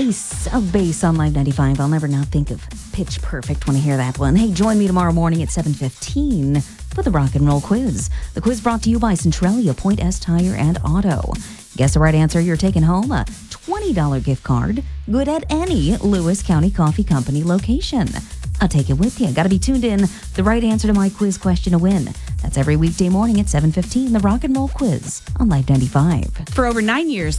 Ace of Base on Live 95. I'll never not think of Pitch Perfect when I hear that one. Hey, join me tomorrow morning at 7:15 for the Rock and Roll Quiz. The quiz brought to you by Centralia, Point S Tire and Auto. Guess the right answer, you're taking home a $20 gift card, good at any Lewis County Coffee Company location. I'll take it with you. Got to be tuned in. The right answer to my quiz question to win. That's every weekday morning at 7:15, the Rock and Roll Quiz on Live 95. For over 9 years,